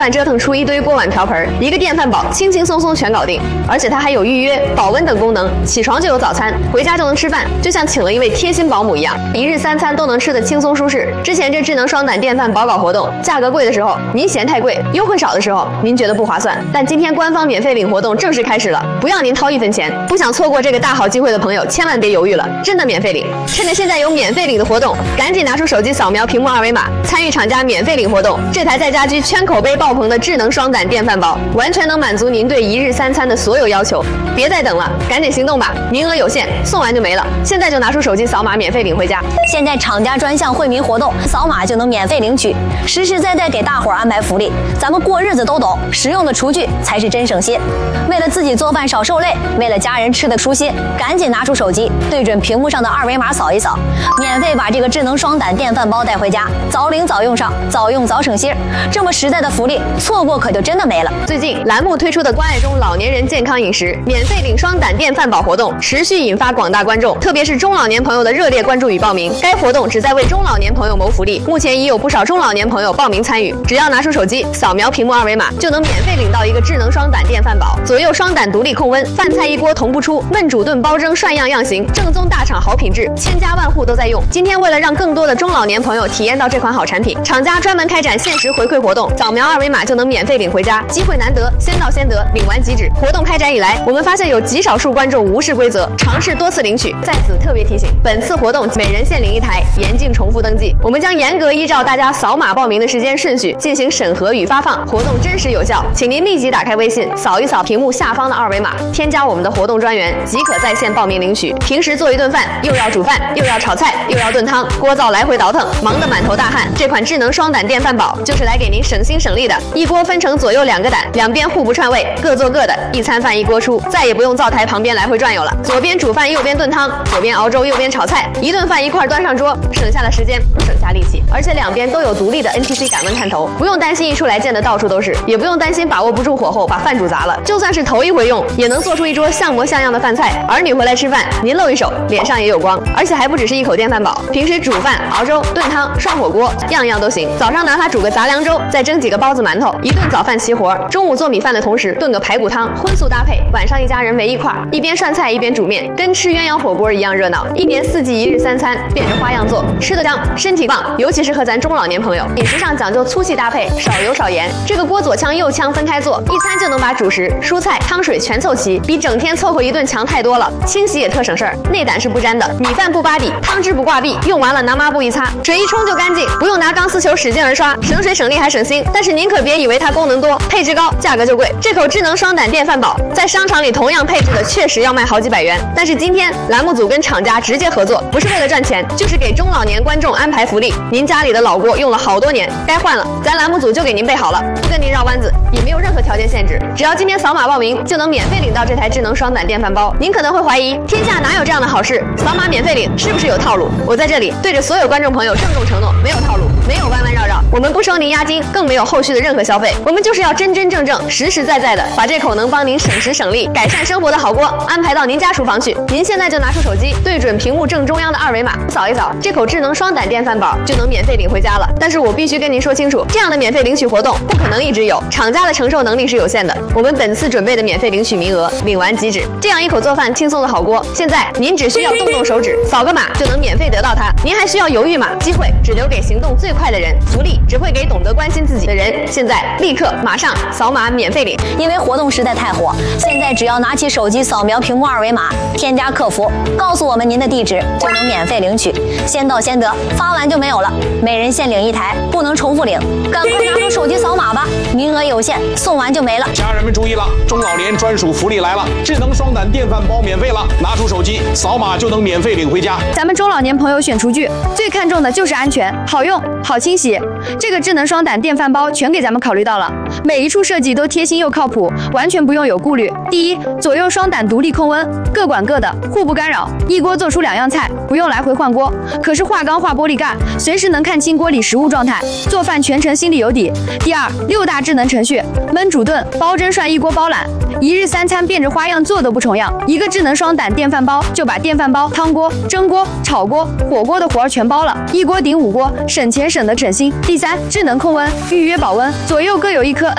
饭折腾出一堆锅碗瓢盆，一个电饭煲轻轻松松全搞定，而且它还有预约、保温等功能，起床就有早餐，回家就能吃饭，就像请了一位贴心保姆一样，一日三餐都能吃得轻松舒适。之前这智能双胆电饭煲搞活动，价格贵的时候您嫌太贵，优惠少的时候您觉得不划算，但今天官方免费领活动正式开始了，不要您掏1分钱。不想错过这个大好机会的朋友，千万别犹豫了，真的免费领！趁着现在有免费领的活动，赶紧拿出手机扫描屏幕2维码，参与厂家免费领活动。这台在家居圈口碑爆棚的智能双胆电饭煲，完全能满足您对一日三餐的所有要求。别再等了，赶紧行动吧！名额有限，送完就没了。现在就拿出手机扫码免费领回家。 现在厂家专项惠民活动，扫码就能免费领取，实实在在给大伙儿安排福利。咱们过日子都懂，实用的厨具才是真省心。为了自己做饭少受累，为了家人吃得舒心，赶紧拿出手机，对准屏幕上的2维码扫一扫，免费把这个智能双胆电饭煲带回家，早领早用上，早用早省心。这么实在的福利，错过可就真的没了。 最近栏目推出的关爱中老年人健康饮食免费领双胆电饭煲活动，持续引发广大观众，特别是中老年朋友的热烈关注与报名。该活动旨在为中老年朋友谋福利，目前已有不少中老年朋友报名参与。只要拿出手机，扫描屏幕2维码，就能免费领到一个智能双胆电饭煲，左右双胆独立控温，饭菜一锅同步出，焖煮炖煲蒸涮样行，正宗大厂好品质，千家万户都在用。今天为了让更多的中老年朋友体验到这款好产品，厂家专门开展限时回馈活动，扫描2维码就能免费领回家，机会难得，先到先得，领完即止。活动开展以来，我们发现有极少数观众无视规则，尝试多次领取。在此特别提醒，本次活动每人限领1台，严禁重复登记。我们将严格依照大家扫码报名的时间顺序进行审核与发放，活动真实有效。请您立即打开微信，扫一扫屏幕下方的2维码，添加我们的活动专员，即可在线报名领取。平时做一顿饭，又要煮饭，又要炒菜，又要炖汤，锅灶来回倒腾，忙得满头大汗。这款智能双胆电饭煲就是来给您省心省力的，一锅分成左右2个胆，两边互不串味，各做各的，一餐饭一锅出，再也不用灶台旁边来回转悠了。左边煮饭，右边炖汤，左边熬粥，右边炒菜，一顿饭一块端上桌，省下了时间，省下力气，而且两边都有独立的 NTC 感温探头，不用担心一出来溅得到处都是，也不用担心把握不住火候把饭煮砸了。就算是头一回用，也能做出一桌像模像样的饭菜。儿女回来吃饭，您露一手，脸上也有光。而且还不只是一口电饭煲，平时煮饭、熬粥、炖汤、涮火锅，样样都行。早上拿它煮个杂粮粥，再蒸几个包子馒头，一顿早饭齐活。中午做米饭的同时炖个排骨汤，荤素搭配，晚上一家人围一块，一边涮菜一边煮面，跟吃鸳鸯火锅一样热闹。一年4季一日三餐，变着花样做，吃得香，身体棒。尤其适合咱中老年朋友，饮食上讲究粗细搭配，少油少盐。这个锅左腔右腔分开做，一餐就能把主食、蔬菜、汤水全凑齐，比整天凑合一顿强太多了。清洗也特省事儿，内胆是不粘的，米饭不扒底，汤汁不挂壁，用完了拿抹布一擦，水一冲就干净，不用拿钢丝球使劲儿刷，省水省力还省心。但是您可别以为它功能多，配置高，价格就贵。这口智能双胆电饭煲在商场里同样配置的确实要卖好几百元，但是今天栏目组跟厂家直接合作，不是为了赚钱，就是给中老年观众安排福利。您家里的老锅用了好多年，该换了，咱栏目组就给您备好了，不跟您绕弯子，也没有任何条件限制，只要今天扫码报名就能免费领到这台智能双胆电饭煲。您可能会怀疑，天下哪有这样的好事？扫码免费领是不是有套路？我在这里对着所有观众朋友郑重承诺，没有套路，没有弯弯绕绕，我们不收您押金，更没有后续的任何消费，我们就是要真真正正、实实在在的把这口能帮您省时省力、改善生活的好锅安排到您家厨房去。您现在就拿出手机，对准屏幕正中央的2维码，扫一扫，这口智能双胆电饭煲就能免费领回家了。但是我必须跟您说清楚，这样的免费领取活动不可能一直有，厂家的承受能力是有限的。我们本次准备的免费领取名额，领完即止。这样一口做饭轻松的好锅，现在您只需要动动手指，扫个码就能免费得到它。您还需要犹豫吗？机会只留给行动最快的人，福利只会给懂得关心自己的人。现在立刻马上扫码免费领， 因为活动实在太火，现在只要拿起手机扫描屏幕2维码，添加客服，告诉我们您的地址，就能免费领取，先到先得，发完就没有了。每人限领1台，不能重复领，赶快拿出手机扫码吧，名额有限，送完就没了。 家人们注意了，中老年专属福利来了，智能双胆电饭煲免费了，拿出手机扫码就能免费领回家。 咱们中老年朋友选厨具最看重的就是安全、好用、好清洗，这个智能双胆电饭煲全给咱们考虑到了，每一处设计都贴心又靠谱，完全不用有顾虑。第一，左右双胆独立控温，各管各的，互不干扰，一锅做出2样菜，不用来回换锅。可是化钢化玻璃盖，随时能看清锅里食物状态，做饭全程心里有底。第二，6大智能程序，焖煮炖、煲蒸涮一锅包揽，一日三餐变着花样做都不重样。一个智能双胆电饭煲就把电饭煲、汤锅、蒸锅、炒锅、火锅的活儿全包了，一锅顶5锅，省钱省得省心。第三，智能控温，预约保温，左右各有一颗